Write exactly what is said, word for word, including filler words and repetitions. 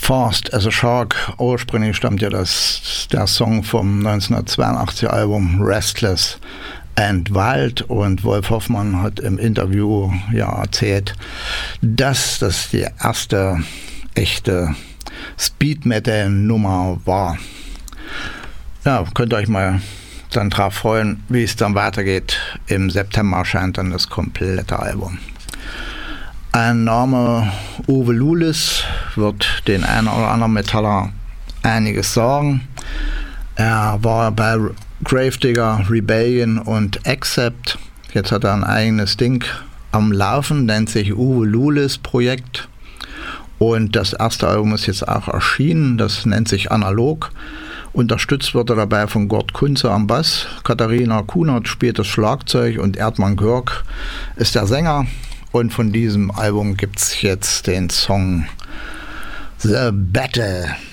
Fast as a Shark. Ursprünglich stammt ja das, der Song vom neunzehnhundertzweiundachtzig Album Restless and Wild, und Wolf Hoffmann hat im Interview ja erzählt, dass das die erste echte Speed Metal Nummer war. Ja, könnt ihr euch mal dann drauf freuen, wie es dann weitergeht. Im September erscheint dann das komplette Album. Ein Name Uwe Lulis wird den einen oder anderen Metaller einiges sagen. Er war bei Gravedigger, Rebellion und Accept. Jetzt hat er ein eigenes Ding am Laufen, nennt sich Uwe Lulis Projekt. Und das erste Album ist jetzt auch erschienen, das nennt sich Analog. Unterstützt wird er dabei von Gord Kunze am Bass, Katharina Kunert spielt das Schlagzeug und Erdmann Görg ist der Sänger. Und von diesem Album gibt es jetzt den Song The Battle.